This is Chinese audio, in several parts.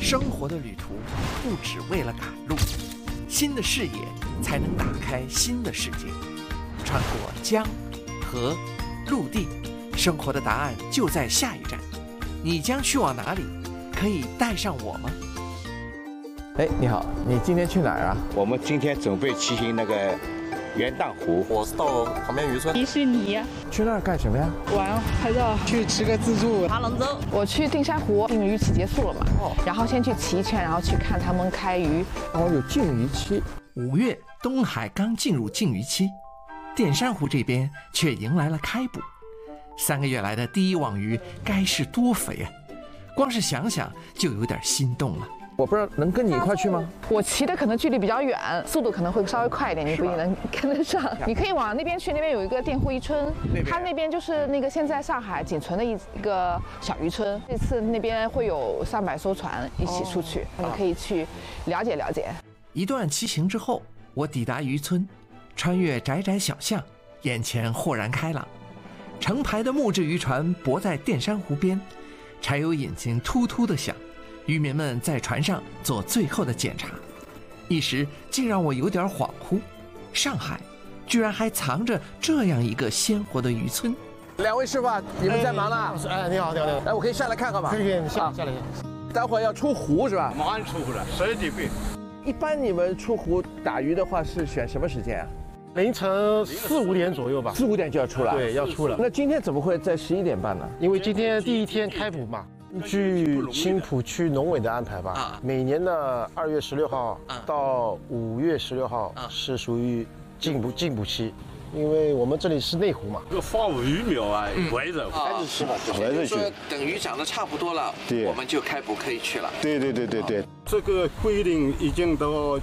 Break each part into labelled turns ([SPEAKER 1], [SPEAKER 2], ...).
[SPEAKER 1] 生活的旅途不只为了赶路，新的视野才能打开新的世界。穿过江、河、陆地，生活的答案就在下一站。你将去往哪里？可以带上我吗？
[SPEAKER 2] 哎，你好，你今天去哪儿啊？
[SPEAKER 3] 我们今天准备骑行那个元旦湖。
[SPEAKER 4] 我是到旁边渔村。
[SPEAKER 5] 迪士尼。
[SPEAKER 2] 去那儿干什么呀？
[SPEAKER 5] 玩拍照。
[SPEAKER 6] 去吃个自助。
[SPEAKER 5] 爬龙舟。
[SPEAKER 7] 我去定山湖，禁渔期结束了嘛，然后先去骑一圈，然后去看他们开渔。
[SPEAKER 2] 哦，有禁渔期。
[SPEAKER 1] 5月，东海刚进入禁渔期，淀山湖这边却迎来了开捕。3个月来的第一网鱼该是多肥啊！光是想想就有点心动了。
[SPEAKER 2] 我不知道能跟你一块去吗？
[SPEAKER 7] 我骑的可能距离比较远，速度可能会稍微快一点，你不一定能跟得上。你可以往那边去，那边有一个佃户渔村，它那边就是那个现在上海仅存的一个小渔村。这次那边会有300艘船一起出去，你可以去了解了解。
[SPEAKER 1] 一段骑行之后，我抵达渔村，穿越窄窄小巷，眼前豁然开朗。成排的木质渔船泊在淀山湖边，柴油引擎突突地响，渔民们在船上做最后的检查，一时竟让我有点恍惚。上海居然还藏着这样一个鲜活的渔村。
[SPEAKER 2] 2位师傅，你们在忙呢？
[SPEAKER 6] 哎，你好，你好，你好。
[SPEAKER 2] 哎，我可以下来看看吗？
[SPEAKER 6] 可以，下来。
[SPEAKER 2] 待会儿要出湖是吧？
[SPEAKER 3] 马上出湖了，12点半。
[SPEAKER 2] 一般你们出湖打鱼的话是选什么时间啊？
[SPEAKER 6] 凌晨4、5点左右吧。
[SPEAKER 2] 4、5点就要出了。
[SPEAKER 6] 对，要出了。
[SPEAKER 2] 那今天怎么会在11点半呢？
[SPEAKER 6] 因为今天第一天开捕嘛。据青浦区农委的安排吧，每年的2月16号到5月16号是属于禁捕期，因为我们这里是内湖嘛。
[SPEAKER 3] 这个放鱼苗啊，围着
[SPEAKER 2] 开始吃吧，
[SPEAKER 3] 围着去。
[SPEAKER 1] 等鱼长得差不多了，
[SPEAKER 3] 对，
[SPEAKER 1] 我们就开捕可以去了。
[SPEAKER 3] 对。这个规定已经到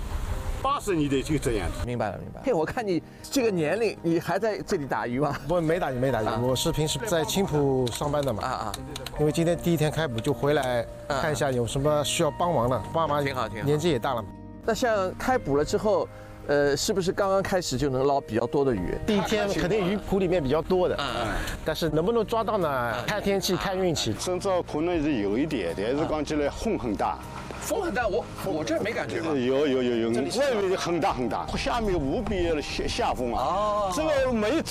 [SPEAKER 3] 80年代就这样子。
[SPEAKER 2] 明白了。嘿，我看你这个年龄，你还在这里打鱼吗？
[SPEAKER 6] 不，没打鱼。我是平时在青浦上班的嘛。因为今天第一天开捕，就回来看一下有什么需要帮忙的。爸妈
[SPEAKER 2] 挺好。
[SPEAKER 6] 年纪也大了。
[SPEAKER 2] 那像开捕了之后，是不是刚刚开始就能捞比较多的鱼？
[SPEAKER 6] 第一天肯定鱼谱里面比较多的。但是能不能抓到呢？看天气，看运气。
[SPEAKER 3] 身上可能是有一点，但是讲起来风很大。
[SPEAKER 2] 风很大，我这儿没感觉吧？
[SPEAKER 3] 有，外面很大，下面无边的下风啊。这个没